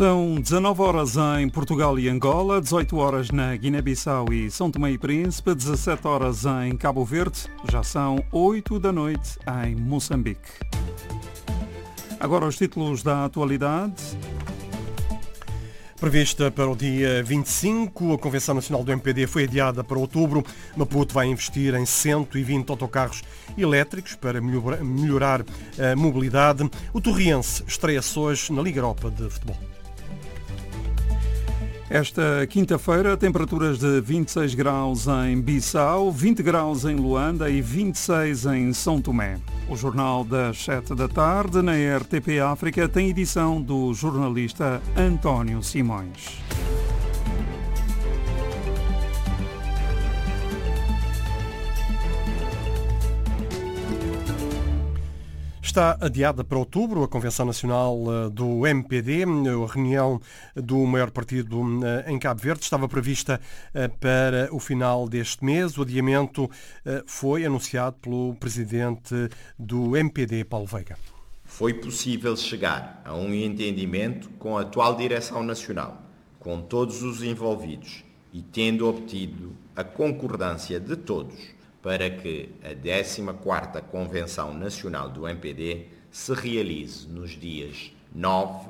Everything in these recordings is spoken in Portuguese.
São 19 horas em Portugal e Angola, 18 horas na Guiné-Bissau e São Tomé e Príncipe, 17 horas em Cabo Verde, já são 8 da noite em Moçambique. Agora os títulos da atualidade. Prevista para o dia 25, a Convenção Nacional do MPD foi adiada para outubro. Maputo vai investir em 120 autocarros elétricos para melhorar a mobilidade. O Torriense estreia-se hoje na Liga Europa de Futebol. Esta quinta-feira, temperaturas de 26 graus em Bissau, 20 graus em Luanda e 26 em São Tomé. O Jornal das 7 da tarde, na RTP África, tem edição do jornalista António Simões. Está adiada para outubro a Convenção Nacional do MPD. A reunião do maior partido em Cabo Verde estava prevista para o final deste mês. O adiamento foi anunciado pelo presidente do MPD, Paulo Veiga. Foi possível chegar a um entendimento com a atual direção nacional, com todos os envolvidos e tendo obtido a concordância de todos para que a 14ª Convenção Nacional do MPD se realize nos dias 9,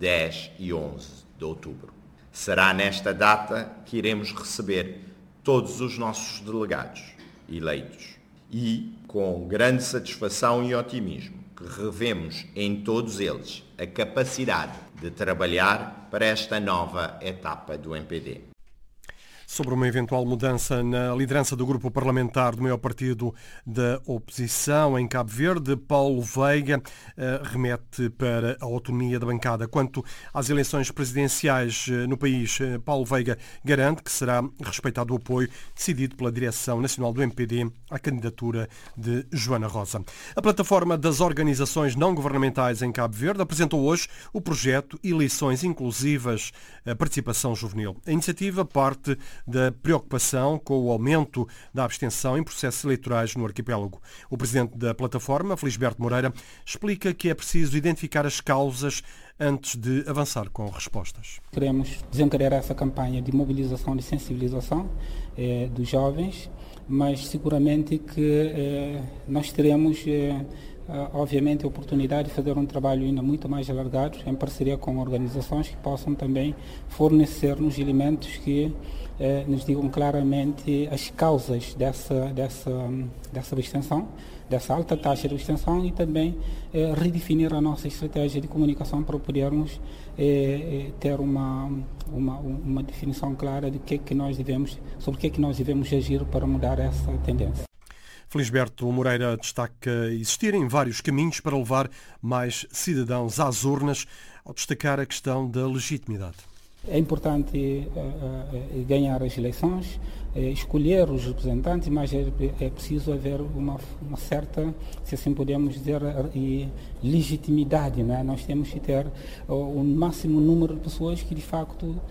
10 e 11 de outubro. Será nesta data que iremos receber todos os nossos delegados eleitos e, com grande satisfação e otimismo, que revemos em todos eles a capacidade de trabalhar para esta nova etapa do MPD. Sobre uma eventual mudança na liderança do grupo parlamentar do maior partido da oposição em Cabo Verde, Paulo Veiga remete para a autonomia da bancada. Quanto às eleições presidenciais no país, Paulo Veiga garante que será respeitado o apoio decidido pela direção nacional do MPD à candidatura de Joana Rosa. A plataforma das organizações não governamentais em Cabo Verde apresentou hoje o projeto Eleições Inclusivas, a Participação Juvenil. A iniciativa parte da preocupação com o aumento da abstenção em processos eleitorais no arquipélago. O presidente da plataforma, Felisberto Moreira, explica que é preciso identificar as causas antes de avançar com respostas. Queremos desencadear essa campanha de mobilização, de sensibilização dos jovens, mas seguramente que nós teremos obviamente a oportunidade de fazer um trabalho ainda muito mais alargado em parceria com organizações que possam também fornecer-nos elementos que nos digam claramente as causas dessa abstenção, dessa alta taxa de abstenção e também redefinir a nossa estratégia de comunicação para podermos ter uma definição clara de sobre o que é que nós devemos agir para mudar essa tendência. Felisberto Moreira destaca existirem vários caminhos para levar mais cidadãos às urnas, ao destacar a questão da legitimidade. É importante ganhar as eleições, escolher os representantes, mas é preciso haver uma certa, se assim podemos dizer, legitimidade, não é? Nós temos que ter o máximo número de pessoas que de facto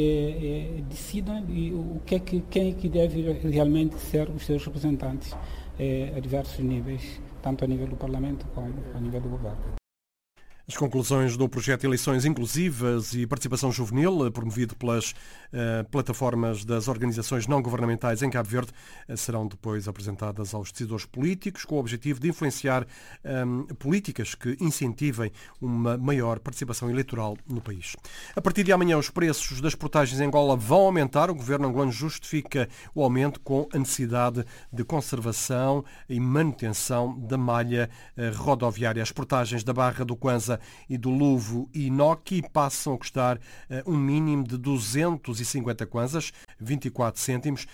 decidam quem é que deve realmente ser os seus representantes a diversos níveis, tanto a nível do Parlamento como a nível do Governo. As conclusões do projeto Eleições Inclusivas e Participação Juvenil, promovido pelas plataformas das organizações não governamentais em Cabo Verde, serão depois apresentadas aos decisores políticos com o objetivo de influenciar políticas que incentivem uma maior participação eleitoral no país. A partir de amanhã, os preços das portagens em Angola vão aumentar. O governo angolano justifica o aumento com a necessidade de conservação e manutenção da malha rodoviária. As portagens da Barra do Kwanza e do Luvo e Inoki passam a custar um mínimo de 250 kwanzas, 24 cêntimos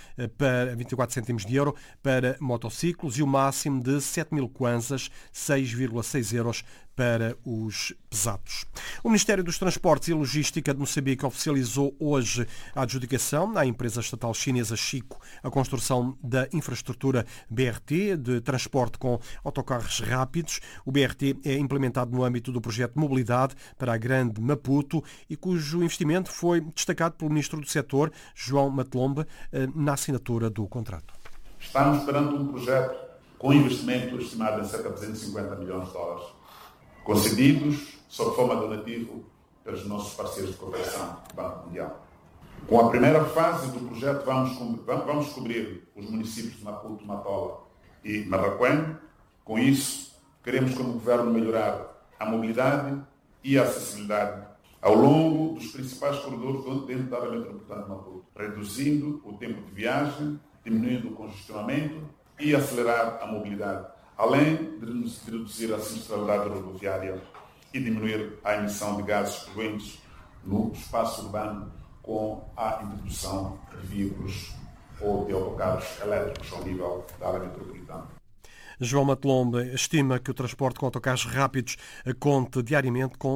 de euro para motociclos e o máximo de 7.000 kwanzas, 6,6 euros para os pesados. O Ministério dos Transportes e Logística de Moçambique oficializou hoje a adjudicação à empresa estatal chinesa Chico a construção da infraestrutura BRT de transporte com autocarros rápidos. O BRT é implementado no âmbito do projeto Mobilidade para a Grande Maputo e cujo investimento foi destacado pelo Ministro do Setor, João Matelombe, na assinatura do contrato. Estamos perante um projeto com investimento estimado em cerca de 250 milhões de dólares, concedidos sob forma de donativo pelos nossos parceiros de cooperação do Banco Mundial. Com a primeira fase do projeto vamos cobrir os municípios de Maputo, Matola e Marraquém. Com isso, queremos como Governo melhorar a mobilidade e a acessibilidade ao longo dos principais corredores dentro da área metropolitana de Maputo, reduzindo o tempo de viagem, diminuindo o congestionamento e acelerar a mobilidade, além de reduzir a sinistralidade rodoviária e diminuir a emissão de gases poluentes no espaço urbano com a introdução de veículos ou de autocarros elétricos ao nível da área metropolitana. João Matelombe estima que o transporte com autocarros rápidos conte diariamente com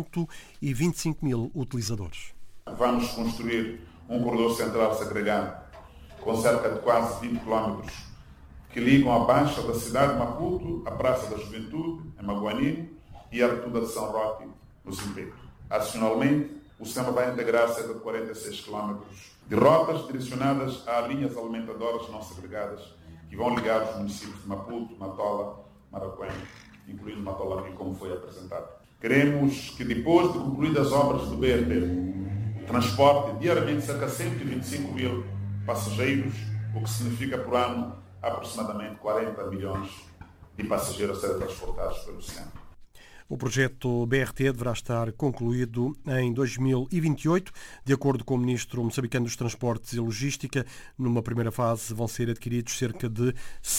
125 mil utilizadores. Vamos construir um corredor central segregado com cerca de quase 20 km que ligam a baixa da cidade de Maputo, a Praça da Juventude, em Maguani, e a Rotunda de São Roque, no Zimpeto. Adicionalmente, o sistema vai integrar cerca de 46 km de rotas direcionadas a linhas alimentadoras não segregadas que vão ligar os municípios de Maputo, Matola, Marraquém, incluindo Matola, como foi apresentado. Queremos que depois de concluídas as obras do BRT, transporte diariamente cerca de 125 mil passageiros, o que significa por ano aproximadamente 40 milhões de passageiros a serem transportados pelo oceano. O projeto BRT deverá estar concluído em 2028, de acordo com o ministro moçambicano dos Transportes e Logística. Numa primeira fase vão ser adquiridos cerca de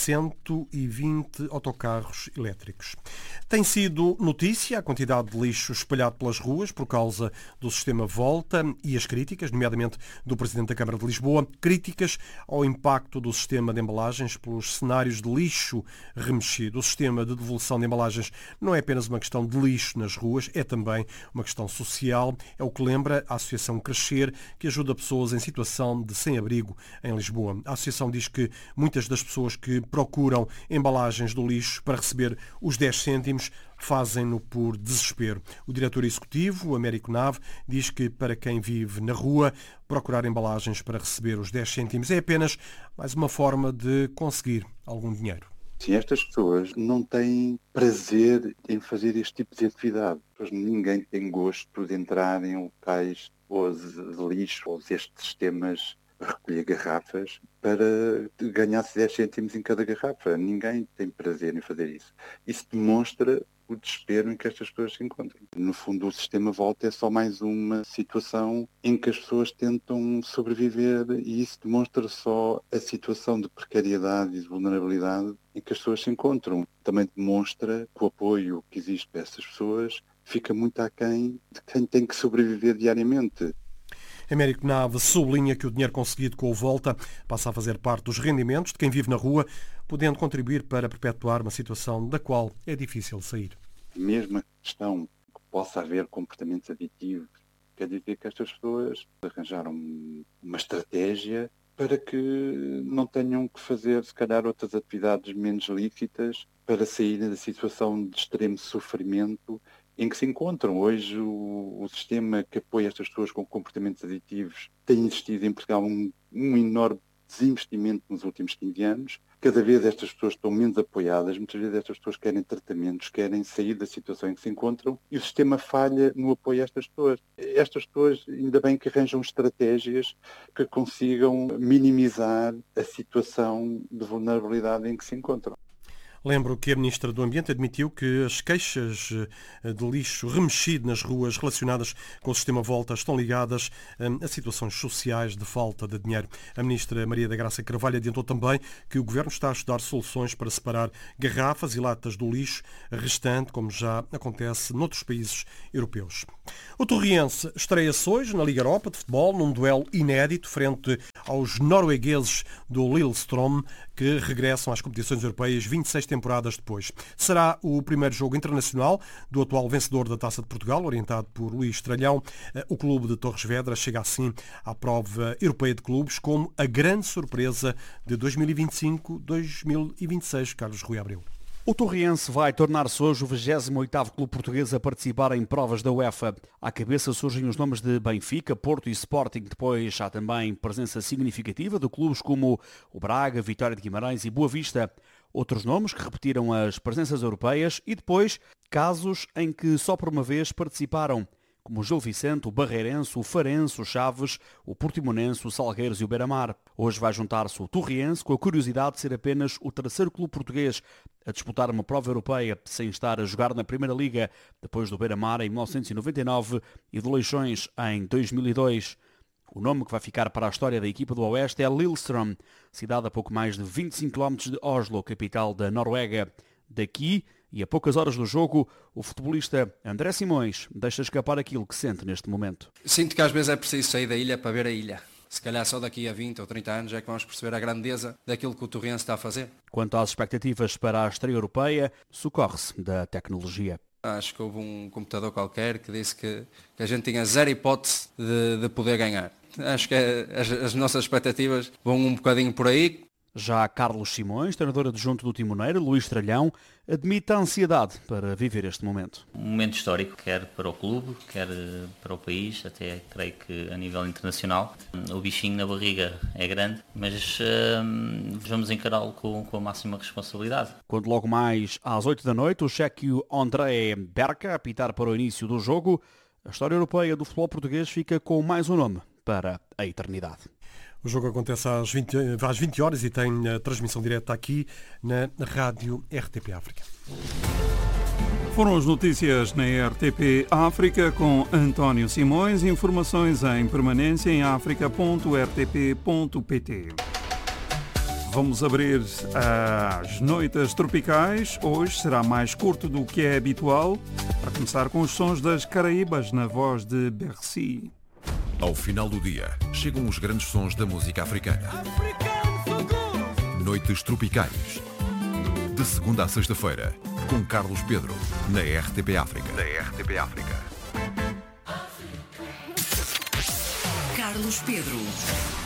120 autocarros elétricos. Tem sido notícia a quantidade de lixo espalhado pelas ruas por causa do sistema Volta e as críticas, nomeadamente do Presidente da Câmara de Lisboa, críticas ao impacto do sistema de embalagens pelos cenários de lixo remexido. O sistema de devolução de embalagens não é apenas uma questão de lixo nas ruas, é também uma questão social. É o que lembra a Associação Crescer, que ajuda pessoas em situação de sem-abrigo em Lisboa. A associação diz que muitas das pessoas que procuram embalagens do lixo para receber os 10 cêntimos fazem-no por desespero. O diretor executivo, Américo Nave, diz que para quem vive na rua, procurar embalagens para receber os 10 cêntimos é apenas mais uma forma de conseguir algum dinheiro. Sim, estas pessoas não têm prazer em fazer este tipo de atividade. Pois ninguém tem gosto de entrar em locais ou de lixo ou destes sistemas a recolher garrafas para ganhar 10 cêntimos em cada garrafa. Ninguém tem prazer em fazer isso. Isso demonstra o desespero em que estas pessoas se encontram. No fundo, o sistema Volta é só mais uma situação em que as pessoas tentam sobreviver e isso demonstra só a situação de precariedade e de vulnerabilidade em que as pessoas se encontram. Também demonstra que o apoio que existe para essas pessoas fica muito aquém de quem tem que sobreviver diariamente. Américo Nave sublinha que o dinheiro conseguido com o Volta passa a fazer parte dos rendimentos de quem vive na rua, podendo contribuir para perpetuar uma situação da qual é difícil sair. Mesmo a questão que possa haver comportamentos aditivos, quer dizer que estas pessoas arranjaram uma estratégia para que não tenham que fazer, se calhar, outras atividades menos lícitas para saírem da situação de extremo sofrimento em que se encontram. Hoje o sistema que apoia estas pessoas com comportamentos aditivos tem existido em Portugal um enorme desinvestimento nos últimos 15 anos. Cada vez estas pessoas estão menos apoiadas, muitas vezes estas pessoas querem tratamentos, querem sair da situação em que se encontram e o sistema falha no apoio a estas pessoas. Estas pessoas, ainda bem que arranjam estratégias que consigam minimizar a situação de vulnerabilidade em que se encontram. Lembro que a Ministra do Ambiente admitiu que as queixas de lixo remexido nas ruas relacionadas com o sistema Volta estão ligadas a situações sociais de falta de dinheiro. A Ministra Maria da Graça Carvalho adiantou também que o Governo está a estudar soluções para separar garrafas e latas do lixo restante, como já acontece noutros países europeus. O Torriense estreia-se hoje na Liga Europa de Futebol num duelo inédito frente aos noruegueses do Lillestrøm, que regressam às competições europeias 26 temporadas depois. Será o primeiro jogo internacional do atual vencedor da Taça de Portugal, orientado por Luís Tralhão. O clube de Torres Vedras chega assim à prova europeia de clubes como a grande surpresa de 2025-2026. Carlos Rui Abreu. O Torriense vai tornar-se hoje o 28º clube português a participar em provas da UEFA. À cabeça surgem os nomes de Benfica, Porto e Sporting. Depois há também presença significativa de clubes como o Braga, Vitória de Guimarães e Boa Vista. Outros nomes que repetiram as presenças europeias e depois casos em que só por uma vez participaram, como o Gil Vicente, o Barreirense, o Farense, o Chaves, o Portimonense, o Salgueiros e o Beira-Mar. Hoje vai juntar-se o Torriense, com a curiosidade de ser apenas o terceiro clube português a disputar uma prova europeia, sem estar a jogar na Primeira Liga, depois do Beira-Mar em 1999 e do Leixões em 2002. O nome que vai ficar para a história da equipa do Oeste é Lillestrøm, cidade a pouco mais de 25 km de Oslo, capital da Noruega. Daqui, e a poucas horas do jogo, o futebolista André Simões deixa escapar aquilo que sente neste momento. Sinto que às vezes é preciso sair da ilha para ver a ilha. Se calhar só daqui a 20 ou 30 anos é que vamos perceber a grandeza daquilo que o Torriense está a fazer. Quanto às expectativas para a estreia europeia, socorre-se da tecnologia. Acho que houve um computador qualquer que disse que a gente tinha zero hipótese de poder ganhar. Acho que as nossas expectativas vão um bocadinho por aí. Já Carlos Simões, treinador adjunto do Timoneiro, Luís Tralhão, admite a ansiedade para viver este momento. Um momento histórico, quer para o clube, quer para o país, até creio que a nível internacional. O bichinho na barriga é grande, mas vamos encará-lo com a máxima responsabilidade. Quando logo mais às 8 da noite, o chequio André Berka apitar para o início do jogo, a história europeia do futebol português fica com mais um nome para a eternidade. O jogo acontece às 20 horas e tem a transmissão direta aqui na Rádio RTP África. Foram as notícias na RTP África com António Simões. Informações em permanência em africa.rtp.pt. Vamos abrir as noites tropicais. Hoje será mais curto do que é habitual. Para começar com os sons das Caraíbas na voz de Bercy. Ao final do dia, chegam os grandes sons da música africana. Noites tropicais. De segunda a sexta-feira, com Carlos Pedro, na RTP África. Carlos Pedro.